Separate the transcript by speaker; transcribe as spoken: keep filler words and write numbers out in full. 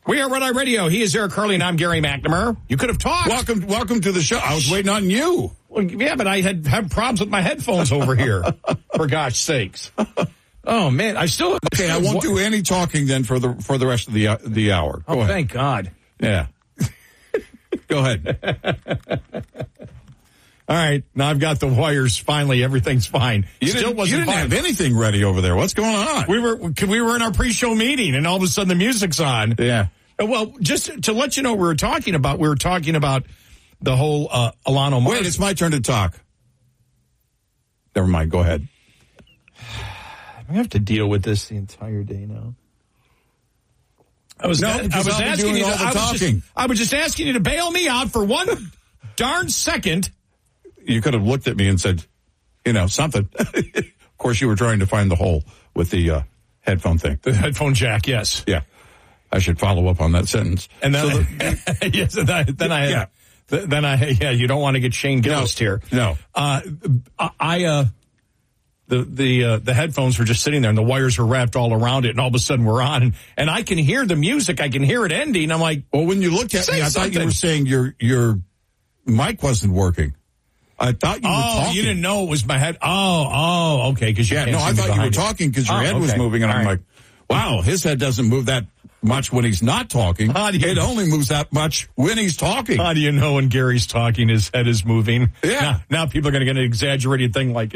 Speaker 1: We are Red Eye Radio. He is Eric Curley, and I'm Gary McNamara. You could have talked.
Speaker 2: Welcome, welcome to the show. I was waiting on you.
Speaker 1: Well, yeah, but I had had problems with my headphones over here. For gosh sakes! Oh man, I still
Speaker 2: okay. I won't do any talking then for the for the rest of the uh, the hour. Go
Speaker 1: oh,
Speaker 2: ahead.
Speaker 1: Thank God.
Speaker 2: Yeah. Go ahead.
Speaker 1: All right, now I've got the wires. Finally, everything's fine.
Speaker 2: You
Speaker 1: Still
Speaker 2: didn't,
Speaker 1: wasn't
Speaker 2: you didn't
Speaker 1: fine.
Speaker 2: have anything ready over there. What's going on?
Speaker 1: We were we were in our pre-show meeting, and all of a sudden the music's on.
Speaker 2: Yeah.
Speaker 1: Well, just to let you know what we were talking about, we were talking about the whole uh, Alano Mars.
Speaker 2: Wait, it's my turn to talk. Never mind. Go ahead.
Speaker 1: I have to deal with this the entire day now. I was
Speaker 2: No,
Speaker 1: I
Speaker 2: because
Speaker 1: was
Speaker 2: I'll be
Speaker 1: asking
Speaker 2: doing
Speaker 1: you.
Speaker 2: all
Speaker 1: To,
Speaker 2: the
Speaker 1: I, was
Speaker 2: talking.
Speaker 1: just, I was just asking you to bail me out for one darn second.
Speaker 2: You could have looked at me and said, you know, something. Of course, you were trying to find the hole with the uh, headphone thing.
Speaker 1: The headphone jack, yes.
Speaker 2: Yeah. I should follow up on that sentence.
Speaker 1: And then,
Speaker 2: So
Speaker 1: I, yes, then I, then I,
Speaker 2: Yeah.
Speaker 1: th- then I, yeah, you don't want to get Shane Gillis here.
Speaker 2: No.
Speaker 1: Uh, I, uh, the, the, uh, the headphones were just sitting there and the wires were wrapped all around it and all of a sudden we're on and, and I can hear the music. I can hear it ending. I'm like,
Speaker 2: Well, when you looked at
Speaker 1: Say
Speaker 2: me, I
Speaker 1: something.
Speaker 2: thought you were saying your, your mic wasn't working. I thought you were
Speaker 1: oh,
Speaker 2: talking.
Speaker 1: you didn't know it was my head. Oh, oh, okay. Cause you
Speaker 2: Yeah,
Speaker 1: can't
Speaker 2: no,
Speaker 1: see
Speaker 2: I
Speaker 1: me
Speaker 2: thought you were
Speaker 1: behind
Speaker 2: talking because your
Speaker 1: Oh,
Speaker 2: head was
Speaker 1: okay.
Speaker 2: moving, and
Speaker 1: All
Speaker 2: I'm
Speaker 1: right.
Speaker 2: like, wow, his head doesn't move that much when he's not talking.
Speaker 1: How do you-
Speaker 2: It only moves that much when he's talking.
Speaker 1: How do you know when Gary's talking, his head is moving?
Speaker 2: Yeah.
Speaker 1: Now, now people are going to get an exaggerated thing like